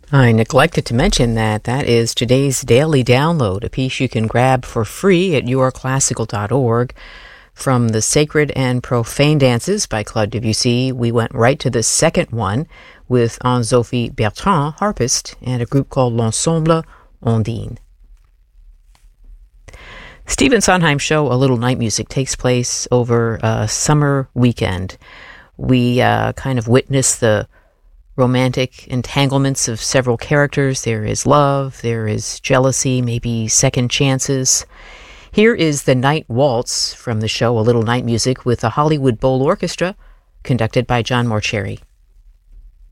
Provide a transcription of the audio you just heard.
I neglected to mention that that is today's daily download, a piece you can grab for free at yourclassical.org. From the Sacred and Profane Dances by Claude Debussy, we went right to the second one with Anne-Sophie Bertrand, harpist, and a group called L'Ensemble Ondine. Stephen Sondheim's show, A Little Night Music, takes place over a summer weekend. We kind of witness the romantic entanglements of several characters. There is love, there is jealousy, maybe second chances. Here is the Night Waltz from the show A Little Night Music with the Hollywood Bowl Orchestra, conducted by John Morcherry.